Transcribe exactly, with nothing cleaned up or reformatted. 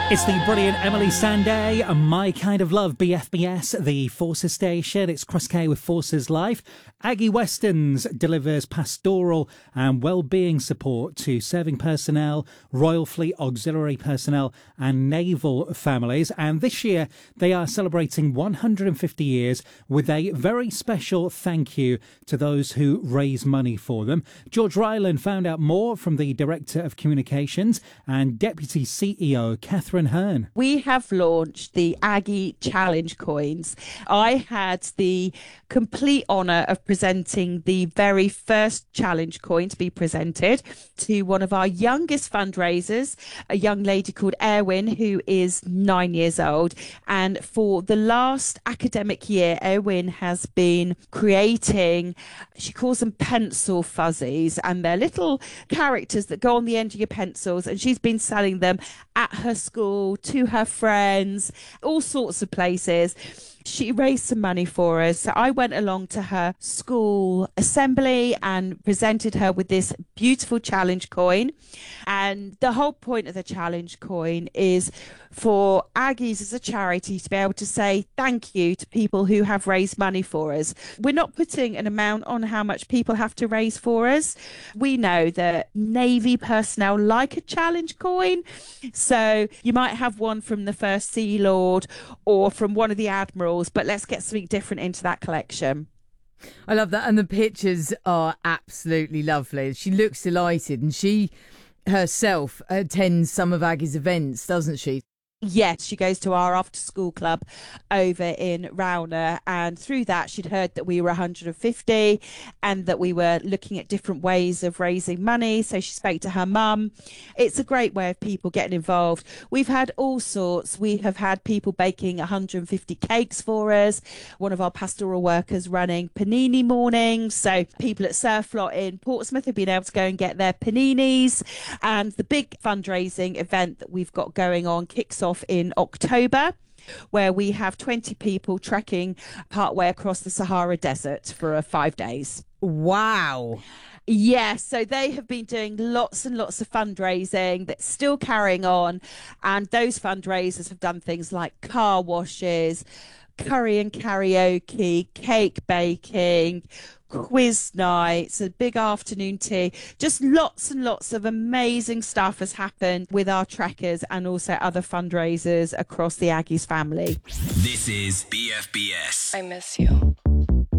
It's the brilliant Emily Sandé, My Kind of Love, B F B S, the Forces station. It's Cross K with Forces Life. Aggie Westerns delivers pastoral and well-being support to serving personnel, Royal Fleet Auxiliary personnel and naval families. And this year they are celebrating one hundred fifty years with a very special thank you to those who raise money for them. George Ryland found out more from the Director of Communications and Deputy C E O, Catherine Hearn. We have launched the Aggie Challenge coins. I had the complete honour of presenting the very first challenge coin to be presented to one of our youngest fundraisers, a young lady called Erwin, who is nine years old. And for the last academic year, Erwin has been creating, she calls them pencil fuzzies, and they're little characters that go on the end of your pencils. And she's been selling them at her school, to her friends, all sorts of places. She raised some money for us. So I went along to her school assembly and presented her with this beautiful challenge coin. And the whole point of the challenge coin is for Aggies as a charity to be able to say thank you to people who have raised money for us. We're not putting an amount on how much people have to raise for us. We know that Navy personnel like a challenge coin. So you might have one from the First Sea Lord or from one of the admirals, but let's get something different into that collection. I love that. And the pictures are absolutely lovely. She looks delighted, and she herself attends some of Aggie's events, doesn't she? Yes, she goes to our after school club over in Rowner, and through that she'd heard that we were one hundred fifty and that we were looking at different ways of raising money. So she spoke to her mum. It's a great way of people getting involved. We've had all sorts. We have had people baking one hundred fifty cakes for us. One of our pastoral workers running panini mornings. So people at Surflot in Portsmouth have been able to go and get their paninis. And the big fundraising event that we've got going on kicks off in October, where we have twenty people trekking partway across the Sahara Desert for uh, five days. Wow. Yes, so they have been doing lots and lots of fundraising that's still carrying on. And those fundraisers have done things like car washes, curry and karaoke, cake baking, quiz nights, a big afternoon tea. Just lots and lots of amazing stuff has happened with our trekkers and also other fundraisers across the Aggies family. This is B F B S. I miss you.